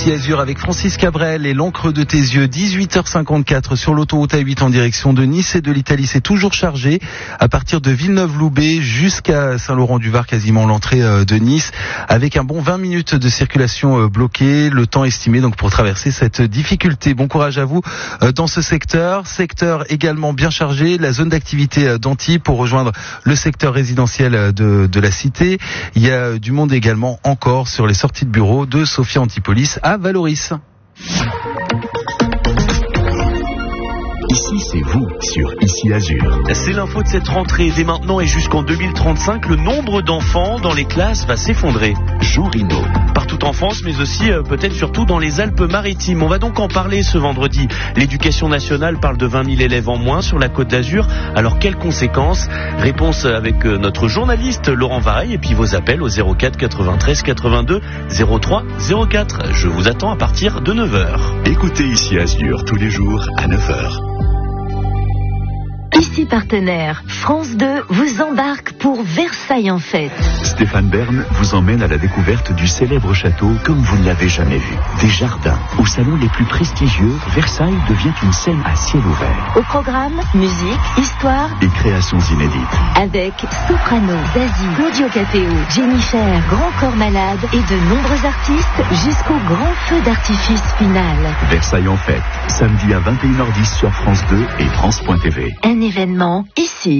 Ici Azur avec Francis Cabrel et l'encre de tes yeux. 18h54 sur l'autoroute A8 en direction de Nice et de l'Italie. C'est toujours chargé à partir de Villeneuve-Loubet jusqu'à Saint-Laurent-du-Var, quasiment l'entrée de Nice, avec un bon 20 minutes de circulation bloquée. Le temps estimé donc pour traverser cette difficulté. Bon courage à vous dans ce secteur. Secteur également bien chargé, la zone d'activité d'Antibes pour rejoindre le secteur résidentiel de la cité. Il y a du monde également encore sur les sorties de bureau de Sophia Antipolis à Valoris. Ici, c'est vous sur Ici Azur. C'est l'info de cette rentrée. Dès maintenant et jusqu'en 2035, le nombre d'enfants dans les classes va s'effondrer. Jean Rino. Partout en France, mais aussi peut-être surtout dans les Alpes-Maritimes. On va donc en parler ce vendredi. L'éducation nationale parle de 20 000 élèves en moins sur la Côte d'Azur. Alors quelles conséquences? Réponse avec notre journaliste Laurent Vareille et puis vos appels au 04 93 82 03 04. Je vous attends à partir de 9h. Écoutez Ici Azur tous les jours à 9h. Ici partenaire, France 2 vous embarque pour Versailles en fête. Stéphane Bern vous emmène à la découverte du célèbre château comme vous ne l'avez jamais vu. Des jardins, aux salons les plus prestigieux, Versailles devient une scène à ciel ouvert. Au programme, musique, histoire et créations inédites. Avec Soprano, Zazie, Claudio Capéo, Jennifer, Grand Corps Malade et de nombreux artistes jusqu'au grand feu d'artifice final. Versailles en fête, samedi à 21h10 sur France 2 et France.tv. Un événement ici.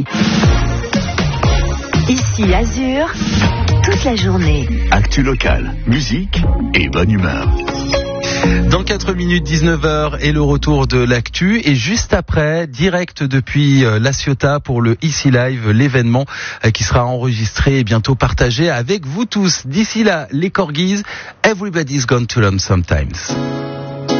Ici Azur, toute la journée. Actu local, musique et bonne humeur. Dans 4 minutes, 19h et le retour de l'actu. Et juste après, direct depuis La Ciotat pour le Ici Live, l'événement qui sera enregistré et bientôt partagé avec vous tous. D'ici là, les Corgis, Everybody's Gone to Learn Sometimes.